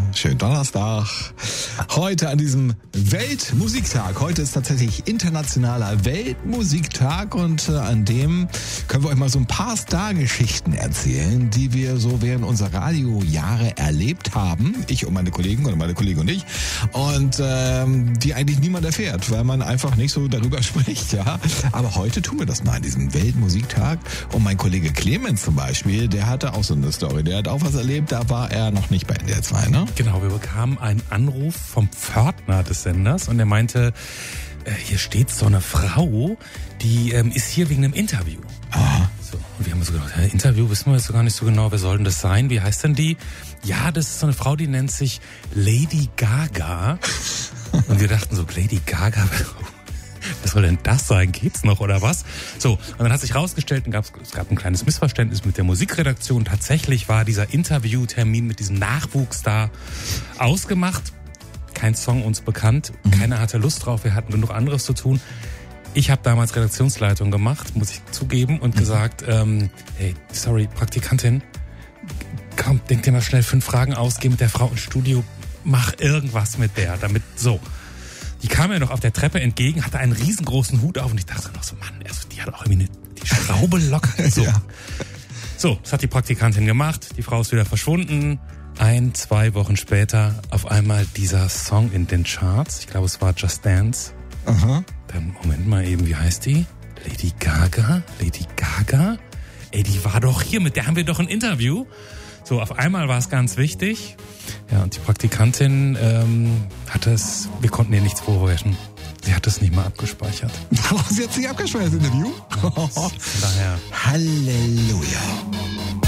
schönen Donnerstag. Heute an diesem Weltmusiktag. Heute ist tatsächlich internationaler Weltmusiktag und an dem können wir euch mal so ein paar Star-Geschichten erzählen, die wir so während unserer Radiojahre erlebt haben. Ich und meine Kollegen oder meine Kollegen und ich. Und die eigentlich niemand erfährt, weil man einfach nicht so darüber spricht. Ja. Aber heute tun wir das mal an diesem Weltmusiktag. Und mein Kollege Clemens zum Beispiel, der hatte auch so eine Story. Der hat auch was erlebt, da war er noch nicht bei NDR 2, ne? Genau, wir bekamen einen Anruf vom Pförtner des Senders und er meinte, hier steht so eine Frau, die ist hier wegen einem Interview. Aha. So, und wir haben so gedacht, Interview, wissen wir jetzt so gar nicht so genau, wer soll denn das sein? Wie heißt denn die? Ja, das ist so eine Frau, die nennt sich Lady Gaga. Und wir dachten so, Lady Gaga, was soll denn das sein? Geht's noch oder was? So, und dann hat sich rausgestellt, es gab ein kleines Missverständnis mit der Musikredaktion. Tatsächlich war dieser Interviewtermin mit diesem Nachwuchsstar ausgemacht. Kein Song uns bekannt. Keiner hatte Lust drauf. Wir hatten genug anderes zu tun. Ich habe damals Redaktionsleitung gemacht, muss ich zugeben, und gesagt, hey, sorry, Praktikantin, komm, denk dir mal schnell 5 Fragen aus, geh mit der Frau ins Studio, mach irgendwas mit der, damit so. Die kam mir noch auf der Treppe entgegen, hatte einen riesengroßen Hut auf und ich dachte noch so, Mann, also die hat auch irgendwie die Schraube locker. So. Ja. So, das hat die Praktikantin gemacht, die Frau ist wieder verschwunden. 1-2 Wochen später auf einmal dieser Song in den Charts. Ich glaube, es war Just Dance. Aha. Dann, Moment mal eben, wie heißt die? Lady Gaga? Lady Gaga? Ey, die war doch hier, mit der haben wir doch ein Interview. So, auf einmal war es ganz wichtig. Ja, und die Praktikantin wir konnten ihr nichts vorwerfen. Sie hat es nicht mal abgespeichert. Sie hat sich abgespeichert, das Interview? Von daher. Halleluja.